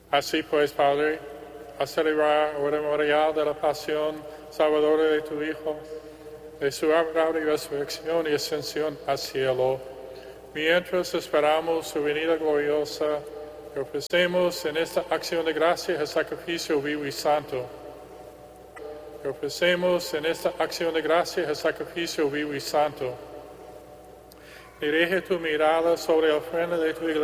Así pues, Padre, a celebrar el memorial de la pasión salvadora de tu Hijo, de su admirable resurrección y ascensión al cielo, mientras esperamos su venida gloriosa, que ofrecemos en esta acción de gracia el sacrificio vivo y santo. Que ofrecemos en esta acción de gracia el sacrificio vivo y santo. Dirige tu mirada sobre la ofrenda de tu iglesia